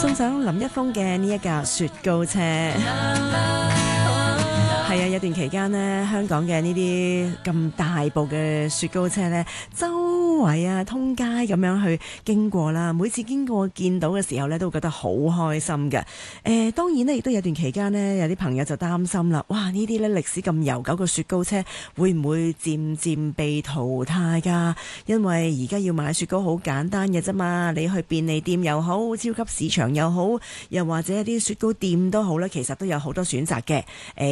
送上林一峰嘅呢一架雪糕車。係啊，有段期間呢，香港嘅呢啲咁大部嘅雪糕車呢，周圍啊通街咁樣去經過啦。每次經過見到嘅時候呢，都會覺得好開心嘅。當然呢，亦都有段期間呢，有啲朋友就擔心啦。哇！呢啲呢歷史咁悠久嘅雪糕車，會唔會漸漸被淘汰㗎？因為而家要買雪糕好簡單嘅啫嘛，你去便利店又好，超級市場又好，又或者一啲雪糕店都好啦，其實都有好多選擇嘅。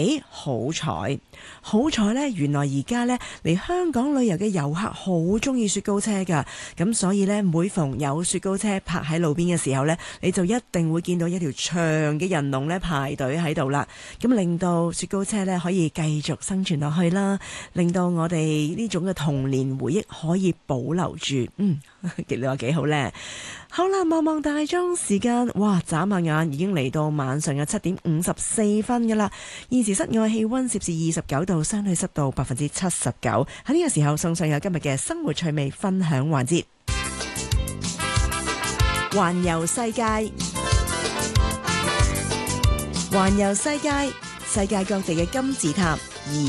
好彩呢，原來而家呢嚟香港旅遊嘅遊客好中意雪糕車㗎，咁所以呢，每逢有雪糕車泊喺路邊嘅時候呢，你就一定會見到一條長嘅人龍呢排隊喺度啦，咁令到雪糕車呢可以繼續生存落去啦，令到我哋呢種嘅童年回憶可以保留住。你話幾好呢？好啦，望望大鐘時間，哇！眨下眼已經嚟到晚上嘅7:54㗎啦。現時室外氣溫攝氏29度，相對濕度79%。喺呢個時候送上有今日嘅生活趣味分享環節，環遊世界，環遊世界，世界各地嘅金字塔2。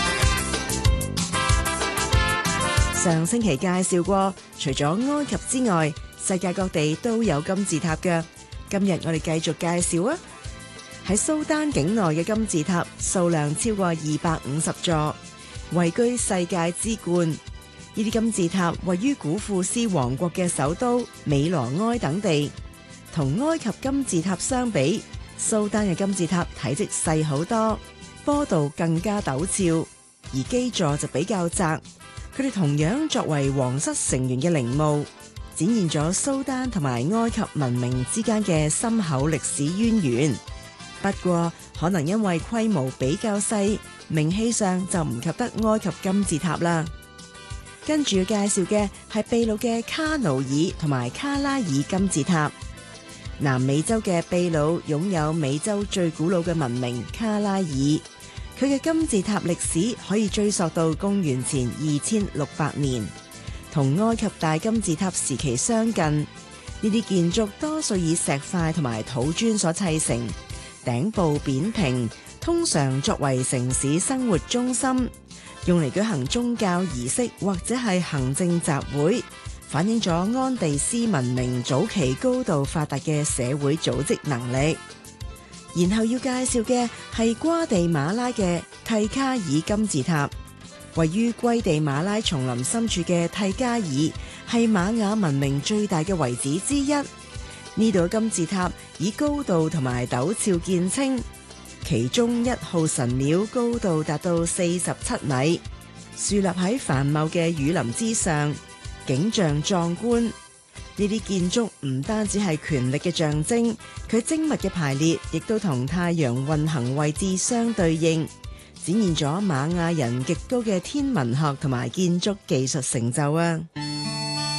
上星期介紹過，除咗埃及之外，世界各地都有金字塔嘅。今日我哋繼續介紹啊！喺蘇丹境內嘅金字塔數量超過250座，位居世界之冠。呢啲金字塔位於古庫斯王國嘅首都美羅埃等地。同埃及金字塔相比，蘇丹嘅金字塔體積細好多，坡度更加陡峭，而基座就比較窄。佢哋同樣作為皇室成員嘅陵墓，展現咗蘇丹同埋埃及文明之間嘅深厚歷史淵源。不過，可能因為規模比較細，名氣上就唔及得埃及金字塔啦。跟住介紹嘅係秘魯嘅卡努爾同埋卡拉爾金字塔。南美洲嘅秘魯擁有美洲最古老嘅文明卡拉爾。佢嘅金字塔歷史可以追溯到公元前2600年，同埃及大金字塔時期相近。呢啲建築多數以石塊同埋土磚所砌成，頂部扁平，通常作為城市生活中心，用嚟舉行宗教儀式或者係行政集會，反映咗安第斯文明早期高度發達嘅社會組織能力。然後要介紹嘅係瓜地馬拉嘅蒂卡爾金字塔，位於圭地馬拉叢林深處嘅蒂加爾係瑪雅文明最大嘅遺址之一。呢度金字塔以高度同埋陡峭見稱，其中1號神廟高度達到47米，豎立喺繁茂嘅雨林之上，景象壯觀。呢啲建築唔單止係權力嘅象徵，佢精密嘅排列亦都同太陽運行位置相對應，展現咗瑪雅人極高嘅天文學同埋建築技術成就啊！